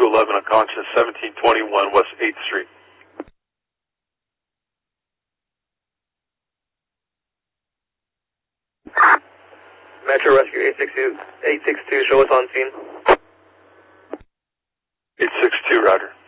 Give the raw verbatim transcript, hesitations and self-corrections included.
eleven, unconscious, seventeen twenty-one West eighth Street. Metro Rescue eight six two, eight six two, show us on scene. eight six two, roger.